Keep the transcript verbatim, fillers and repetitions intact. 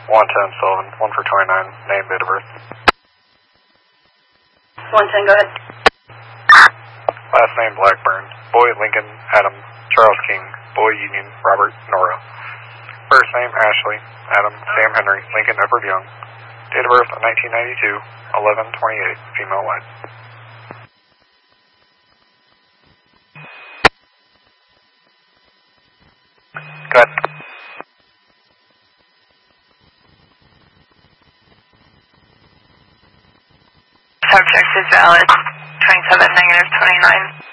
one ten Sullivan, one for twenty-nine, name, date of birth. one ten, go ahead. Last name Blackburn, boy Lincoln, Adam, Charles King, boy Union, Robert, Nora. First name Ashley, Adam, Sam Henry, Lincoln, Edward Young. Date of birth nineteen ninety-two, eleven twenty-eight, female white. Good. Subject is valid, twenty-seven negative twenty-nine.